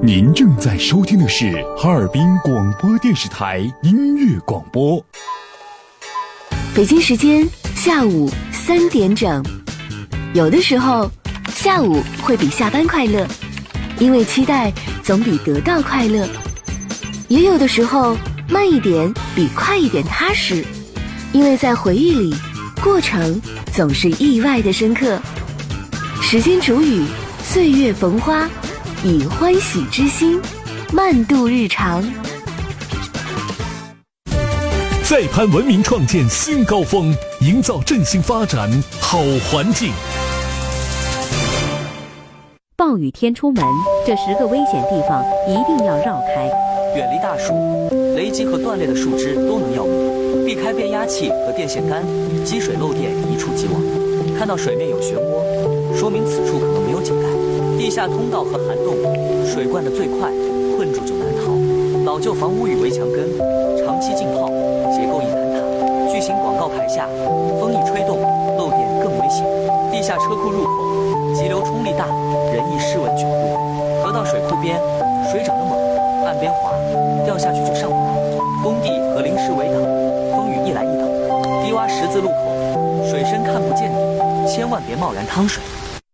您正在收听的是哈尔滨广播电视台音乐广播。 北京时间下午3点整。有的时候，下午会比下班快乐，因为期待总比得到快乐；也有的时候，慢一点比快一点踏实，因为在回忆里，过程总是意外的深刻。时间煮雨，岁月逢花，以欢喜之心慢度日常。 再攀文明创建新高峰，营造振兴发展好环境。 暴雨天出门，这10个危险地方一定要绕开。 远离大树，雷击和断裂的树枝都能要命，避开变压器和电线杆，积水漏电一触即亡。看到水面有漩涡，说明此处可能没有井盖。地下通道和涵洞，水灌得最快，困住就难逃。老旧房屋与围墙根，长期浸泡，结构易坍塌。巨型广告牌下，风一吹动，漏电更危险。地下车库入口，急流冲力大，人易失稳卷入。河道水库边，水涨得猛，岸边滑，掉下去就上不来。工地和临时围挡，风雨一来一等。低洼十字路口，水深看不见底，千万别贸然趟水。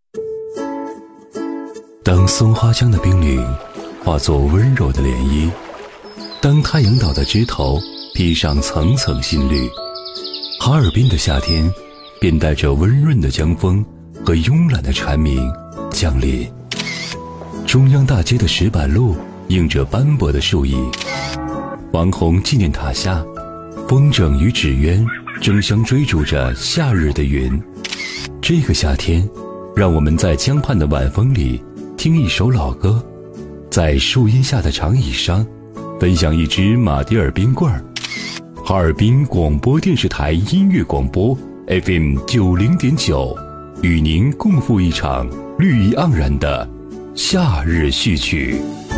当松花江的冰凌化作温柔的涟漪，当太阳岛的枝头披上层层新绿，哈尔滨的夏天便带着温润的江风和慵懒的蝉鸣降临。中央大街的石板路映着斑驳的树影，王洪纪念塔下，风筝与纸鸢争相追逐着夏日的云。这个夏天，让我们在江畔的晚风里听一首老歌，在树荫下的长椅上分享一支马迭尔冰棍儿。哈尔滨广播电视台音乐广播 FM 90.9，与您共赴一场绿意盎然的夏日序曲。